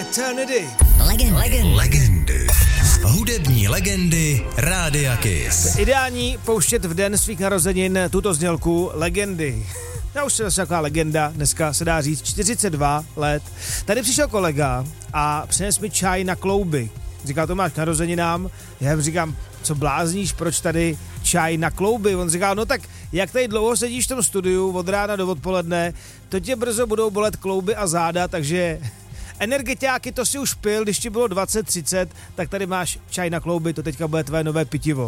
Eternity. Legendy. Hudební legendy Rádia Kiss. Ideální pouštět v den svých narozenin tuto znělku Legendy. Já už jsem taková legenda, dneska se dá říct 42 let. Tady přišel kolega a přinesl mi čaj na klouby. Říkal, to máš k narozeninám. Já jim říkám, co blázníš, proč tady čaj na klouby? On říkal, no tak jak tady dlouho sedíš v tom studiu od rána do odpoledne, to tě brzo budou bolet klouby a záda, takže energetiáky to si už pil, když ti bylo 20-30, tak tady máš čaj na klouby, to teďka bude tvé nové pitivo.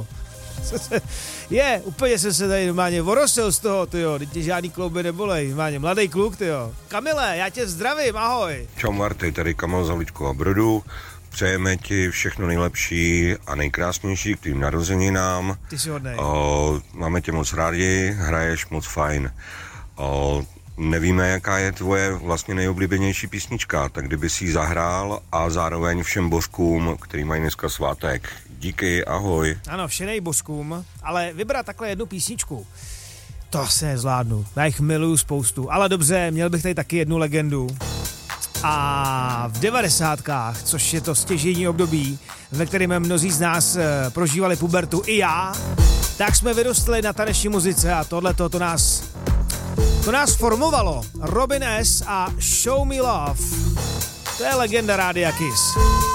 Úplně jsem se tady normálně vorosil z toho, tyjo, teď tě žádný klouby nebolej, normálně mladý kluk, tyjo. Kamile, já tě zdravím, ahoj. Čau Marty, tady Kamil z Havlíčkova Brodu. Přejeme ti všechno nejlepší a nejkrásnější k tvým narozeninám. Ty jsi hodnej. Máme tě moc rádi, hraješ moc fajn. Nevíme, jaká je tvoje vlastně nejoblíbenější písnička, tak kdyby si ji zahrál a zároveň všem božkům, který mají dneska svátek. Díky, ahoj. Ano, všenej božkům, ale vybrat takhle jednu písničku, to asi nezvládnu. Já jich miluju spoustu, ale dobře, měl bych tady taky jednu legendu. A v 90kách, což je to stěžejní období, ve kterém mnozí z nás prožívali pubertu, i já, tak jsme vyrostli na taneční muzice a tohleto to nás formovalo. Robin S. a Show Me Love. To je legenda Rádia Kiss.